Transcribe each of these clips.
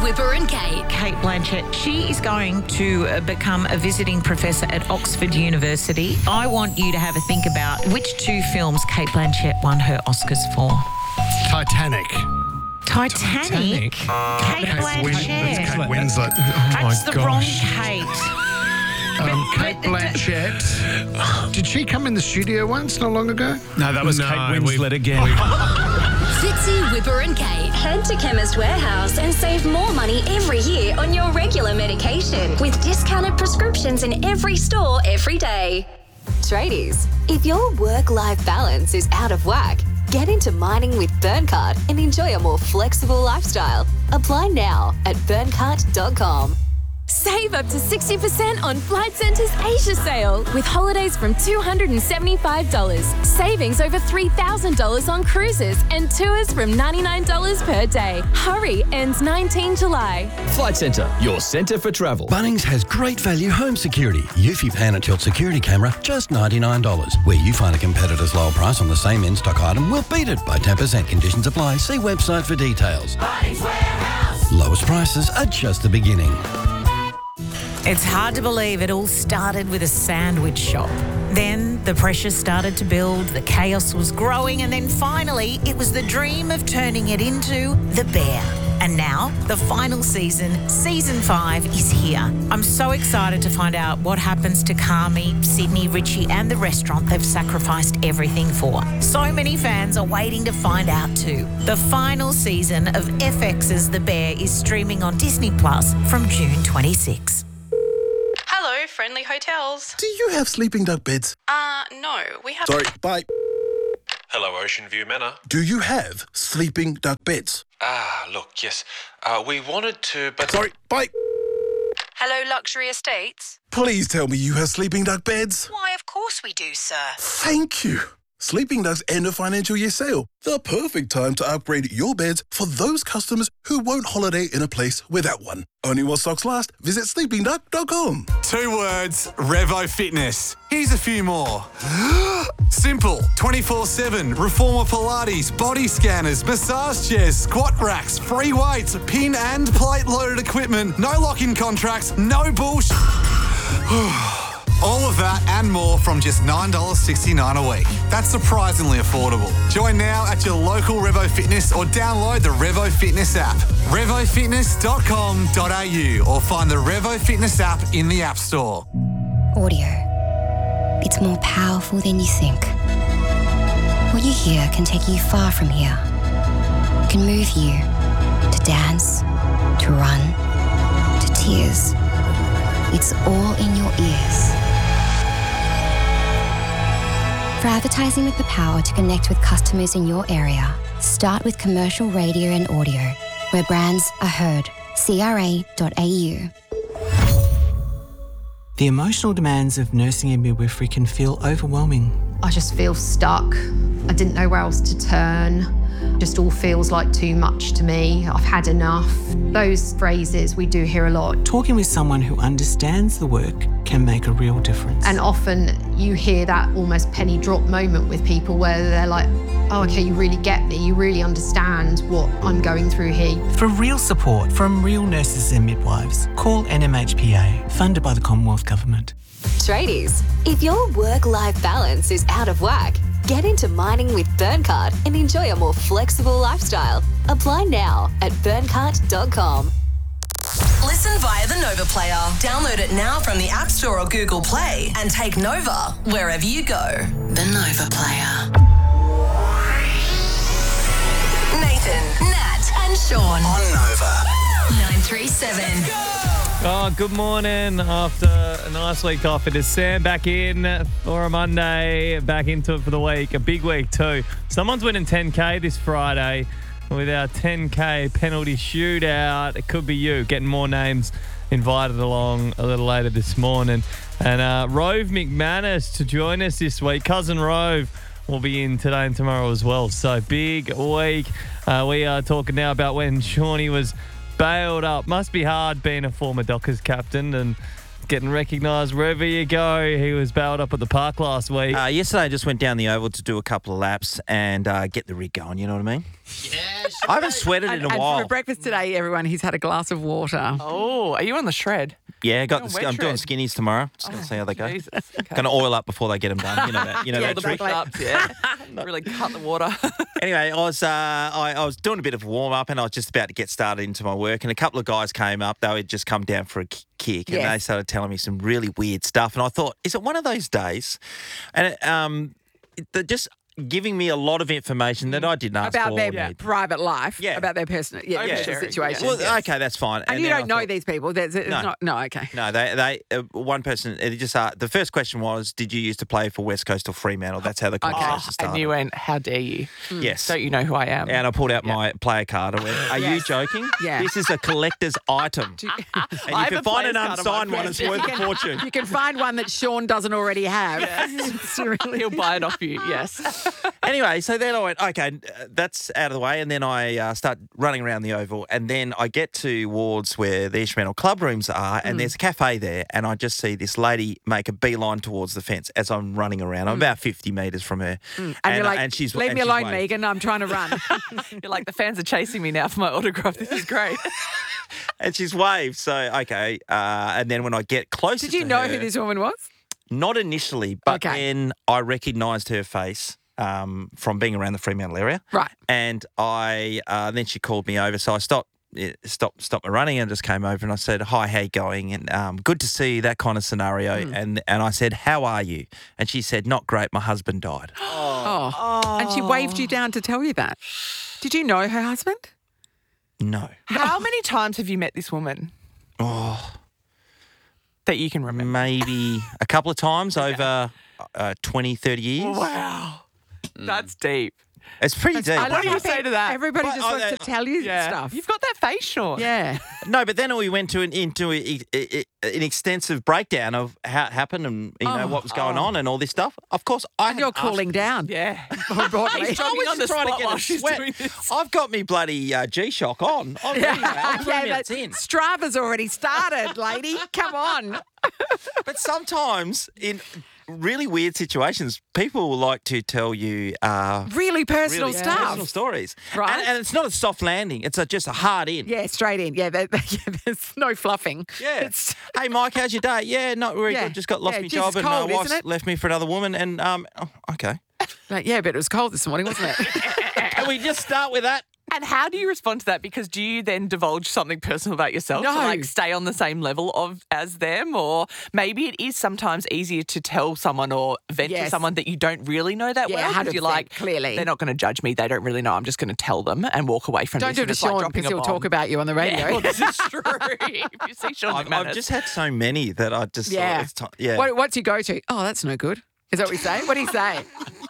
Whipper and Kate. Kate Blanchett, she is going to become a visiting professor at Oxford University. I want you to have a think about which two films Kate Blanchett won her Oscars for. Titanic. Kate Blanchett. It's Kate Winslet. That's the wrong Kate. Kate Blanchett. Did she come in the studio once not long ago? No, that was Kate Winslet again. Fitzy, Whipper and Kate. Head to Chemist Warehouse and save more money every year on your regular medication with discounted prescriptions in every store every day. Tradies, if your work-life balance is out of whack, get into mining with Burncart and enjoy a more flexible lifestyle. Apply now at burncart.com. Save up to 60% on Flight Centre's Asia sale with holidays from $275. Savings over $3,000 on cruises and tours from $99 per day. Hurry, ends 19 July. Flight Centre, your centre for travel. Bunnings has great value home security. Eufy Pan and Tilt security camera, just $99. Where you find a competitor's lower price on the same in-stock item, we'll beat it by 10%. Conditions apply. See website for details. Bunnings Warehouse. Lowest prices are just the beginning. It's hard to believe it all started with a sandwich shop. Then the pressure started to build, the chaos was growing, and then finally it was the dream of turning it into The Bear. And now, the final season, Season 5, is here. I'm so excited to find out what happens to Carmi, Sydney, Richie, and the restaurant they've sacrificed everything for. So many fans are waiting to find out too. The final season of FX's The Bear is streaming on Disney Plus from June 26. Hello, Friendly Hotels. Do you have sleeping duck beds? No, we have... Sorry, bye. Hello, Ocean View Manor. Do you have sleeping duck beds? Look, yes. We wanted to, but... Sorry, bye. Hello, Luxury Estates. Please tell me you have sleeping duck beds. Why, of course we do, sir. Thank you. Sleeping Duck's end of financial year sale. The perfect time to upgrade your beds for those customers who won't holiday in a place without one. Only while stocks last. Visit sleepingduck.com. 2 words, Revo Fitness. Here's a few more. Simple, 24/7, Reformer Pilates, body scanners, massage chairs, squat racks, free weights, pin and plate loaded equipment, no lock-in contracts, no bullshit. All of that and more from just $9.69 a week. That's surprisingly affordable. Join now at your local Revo Fitness or download the Revo Fitness app. RevoFitness.com.au or find the Revo Fitness app in the App Store. Audio. It's more powerful than you think. What you hear can take you far from here. It can move you to dance, to run, to tears. It's all in your ears. For advertising with the power to connect with customers in your area, start with commercial radio and audio, where brands are heard. CRA.au. The emotional demands of nursing and midwifery can feel overwhelming. I just feel stuck. I didn't know where else to turn. Just all feels like too much to me. I've had enough. Those phrases we do hear a lot. Talking with someone who understands the work can make a real difference. And often you hear that almost penny drop moment with people where they're like, oh, okay, you really get me. You really understand what I'm going through here. For real support from real nurses and midwives, call NMHPA, funded by the Commonwealth Government. Tradies, if your work-life balance is out of whack, get into mining with Burncart and enjoy a more flexible lifestyle. Apply now at burncart.com. Listen via the Nova Player. Download it now from the App Store or Google Play and take Nova wherever you go. The Nova Player. Nathan, Nat and Sean. On Nova. 937. Oh, good morning. After a nice week off, it is Sam back in for a Monday, back into it for the week. A big week too. Someone's winning 10K this Friday with our 10K penalty shootout. It could be you. Getting more names invited along a little later this morning. And Rove McManus to join us this week. Cousin Rove will be in today and tomorrow as well. So big week. We are talking now about when Shawnee was bailed up. Must be hard being a former Dockers captain and getting recognised wherever you go. He was bailed up at the park last week. Yesterday, I just went down the oval to do a couple of laps and get the rig going, you know what I mean? Yes. I haven't sweated in a And while. for breakfast today, everyone, he's had a glass of water. Oh, are you on the shred? Yeah, You're on I'm doing shred. skinnies tomorrow. Just going to see how they go. Jesus, okay. Going to oil up before they get them done. You know that. You know that the trick. push-ups, yeah. Really cut the water. Anyway, I was doing a bit of a warm up and I was just about to get started into my work, and a couple of guys came up. They had just come down for a kick, and they started telling me some really weird stuff. And I thought, is it one of those days? And they're just giving me a lot of information that I didn't ask About for. their private life, about their personal situation. Well, okay, that's fine. And you then don't I know thought- these people. Okay. No, they one person, it just the first question was, did you used to play for West Coast or Fremantle? That's how the conversation started. And you went, how dare you? Yes. Don't you know who I am? And I pulled out my player card. I went, are you joking? Yeah. This is a collector's item. And I you have can a find an player's card on unsigned my one, it's fridge. worth a fortune. You can find one that Sean doesn't already have. He'll buy it off you, yes. Anyway, so then I went, okay, that's out of the way. And then I start running around the oval. And then I get towards where the Ishmael club rooms are, and there's a cafe there. And I just see this lady make a beeline towards the fence as I'm running around. I'm about 50 metres from her. And you're like, and she's, leave and me she's alone, waving. Megan. I'm trying to run. You're like, the fans are chasing me now for my autograph. This is great. And she's waved. So, okay. And then when I get closer Did you to know her, who this woman was? Not initially, but then I recognised her face from being around the Fremantle area. Right. And I then she called me over, so I stopped my running and just came over and I said, hi, how you going? And good to see you, that kind of scenario. And I said, how are you? And she said, not great, my husband died. Oh. And she waved you down to tell you that. Did you know her husband? No. How many times have you met this woman? Oh. That you can remember? Maybe a couple of times over 20, 30 years. Wow. That's deep. It's pretty deep. What do you say to that? Everybody just wants to tell you stuff. You've got that face, Sean. Yeah. No, but then we went into an extensive breakdown of how it happened and what was going on and all this stuff. Of course, you're cooling down. Yeah. Broadly. Jogging on the spot while she's doing this. I've got me bloody G-Shock on. I'm ready, mate. I'm 3 minutes in. Strava's already started, lady. Come on. But sometimes in really weird situations, people will like to tell you really personal stuff. personal stories. Right. And it's not a soft landing. It's just a hard in. Yeah, straight in. Yeah, there's no fluffing. Yeah. Hey, Mike, how's your day? Yeah, not very good. Just lost my job and my wife's left me for another woman. And, okay. Like, yeah, but it was cold this morning, wasn't it? Can we just start with that? And how do you respond to that? Because do you then divulge something personal about yourself No. to like stay on the same level as them? Or maybe it is sometimes easier to tell someone or vent to Yes. someone that you don't really know that Yeah, well. 'Cause you're like, clearly. they're not going to judge me. They don't really know. I'm just going to tell them and walk away from Don't this. do it and to it's like Sean dropping because a he'll bomb. talk about you on the radio. Yeah, well, this is true. If you see Sean I've McManus. just had so many that I just Yeah. yeah. What's your go-to? Oh, that's no good. Is that what we say? What do you say?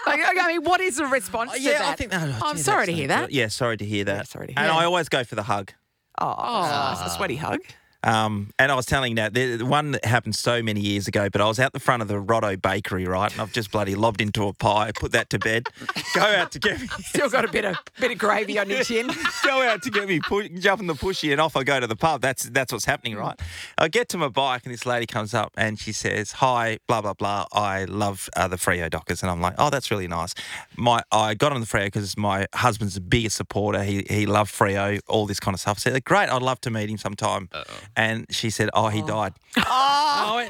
I mean, what is the response to that? I think that. I'm sorry to hear that. Yeah, sorry to hear that. Yeah, sorry to And hear I that. always go for the hug. Oh, that's a sweaty hug. And I was telling you that the one that happened so many years ago, but I was out the front of the Rotto Bakery, right? And I've just bloody lobbed into a pie, put that to bed, go out to get me. Still got a bit of gravy on your chin. Go out to get me, jump in the pushy, and off I go to the pub. That's what's happening, right? I get to my bike, and this lady comes up and she says, "Hi, blah blah blah. I love the Freo Dockers," and I'm like, "Oh, that's really nice." I got on the Freo because my husband's the biggest supporter. He loved Freo, all this kind of stuff. I said, "Great, I'd love to meet him sometime." And she said, "Oh, he died." Oh,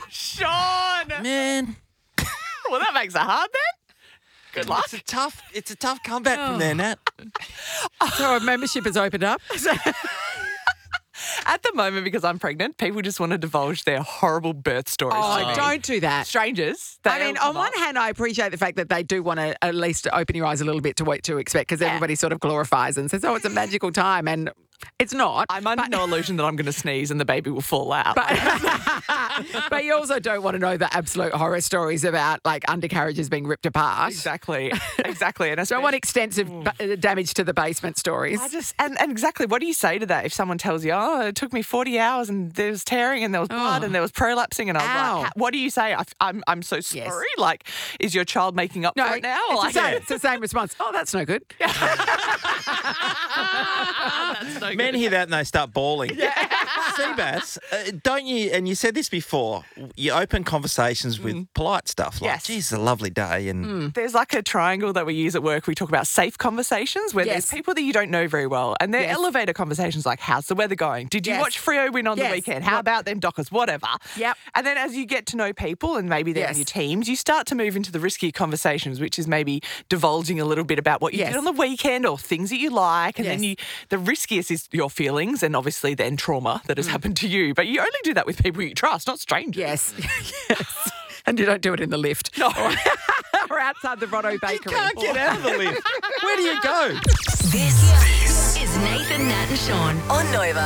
Sean! Man. Well, that makes it hard then. Good luck. It's a tough comeback from there, Nat. So a membership has opened up. At the moment, because I'm pregnant, people just want to divulge their horrible birth stories. Oh, to me. don't do that. Strangers. I mean, on one hand, I appreciate the fact that they do want to at least open your eyes a little bit to what to expect because everybody sort of glorifies and says, oh, it's a magical time. And it's not. I'm under no illusion that I'm going to sneeze and the baby will fall out. But you also don't want to know the absolute horror stories about like undercarriages being ripped apart. Exactly. And don't want extensive damage to the basement stories. And exactly, what do you say to that if someone tells you, oh, it took me 40 hours and there was tearing and there was blood and there was prolapsing and I was like, what do you say? I'm so sorry. Yes. Like, is your child making up for it now? It's the same response. Oh, that's no good. That's no Men good. hear that and they start bawling. Seabass, don't you, and you said this before, you open conversations with polite stuff like, Yes. geez, it's a lovely day. And There's like a triangle that we use at work. We talk about safe conversations where there's people that you don't know very well. And they're elevator conversations like, how's the weather going? Did you watch Freo win on the weekend? How about them Dockers? Whatever. Yep. And then as you get to know people and maybe they're in your teams, you start to move into the riskier conversations, which is maybe divulging a little bit about what you did on the weekend or things that you like. And then the riskiest is your feelings and obviously then trauma that has happened to you. But you only do that with people you trust, not strangers. Yes. And you don't do it in the lift. No. Or outside the Rotto Bakery. You can't get out of the lift. Where do you go? This is Nathan, Nat and Sean on Nova.